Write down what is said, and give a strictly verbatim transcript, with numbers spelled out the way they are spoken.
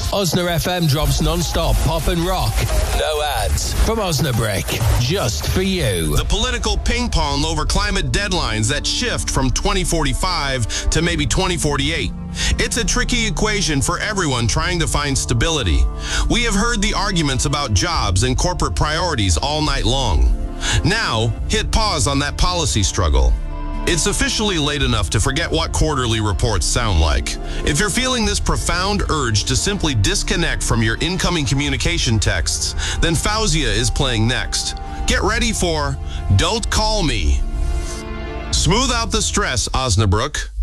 Osna F M drops non-stop pop and rock. No ads. From Osnabrick. Just for you. The political ping pong over climate deadlines that shift from twenty forty-five to maybe twenty forty-eight. It's a tricky equation for everyone trying to find stability. We have heard the arguments about jobs and corporate priorities all night long. Now, hit pause on that policy struggle. It's officially late enough to forget what quarterly reports sound like. If you're feeling this profound urge to simply disconnect from your incoming communication texts, then Fauzia is playing next. Get ready for Don't Call Me. Smooth out the stress, Osnabrück.